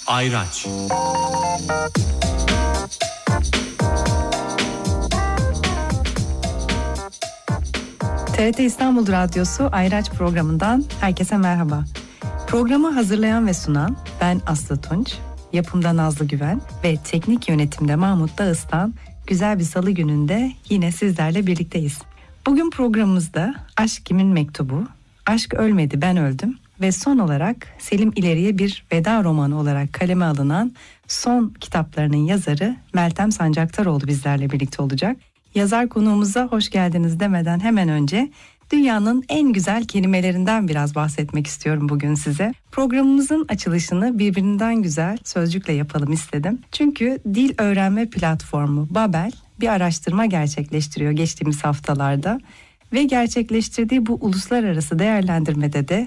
Ayraç. TRT İstanbul Radyosu Ayraç programından herkese merhaba. Programı hazırlayan ve sunan ben Aslı Tunç, yapımda Nazlı Güven ve teknik yönetimde Mahmut Dağıstan. Güzel bir salı gününde yine sizlerle birlikteyiz. Bugün programımızda Aşk Kimin Mektubu, Aşk Ölmedi Ben Öldüm ve son olarak Selim İleri'ye bir veda romanı olarak kaleme alınan son kitaplarının yazarı Meltem Sancaktaroğlu bizlerle birlikte olacak. Yazar konuğumuza hoş geldiniz demeden hemen önce dünyanın en güzel kelimelerinden biraz bahsetmek istiyorum bugün size. Programımızın açılışını birbirinden güzel sözcükle yapalım istedim. Çünkü dil öğrenme platformu Babel bir araştırma gerçekleştiriyor geçtiğimiz haftalarda ve gerçekleştirdiği bu uluslararası değerlendirmede de